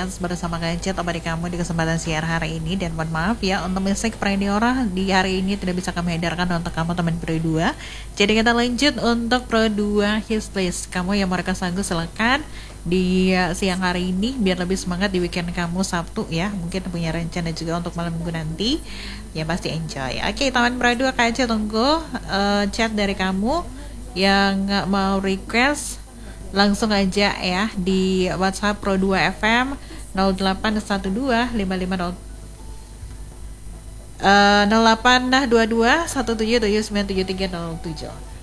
request bersama Gadget Abadi kamu di kesempatan siar hari ini. Dan mohon maaf ya untuk musik Prediora di hari ini tidak bisa kami hadirkan untuk kamu teman Pro 2. Jadi kita lanjut untuk Pro 2 Hits List. Kamu yang mau request lagu silakan di siang hari ini biar lebih semangat di weekend kamu Sabtu ya. Mungkin punya rencana juga untuk malam minggu nanti. Ya pasti enjoy. Oke, teman Pro 2 Kak Aca tunggu chat dari kamu yang mau request. Langsung aja ya di WhatsApp Pro 2 FM 0812 550 0822 177 97307.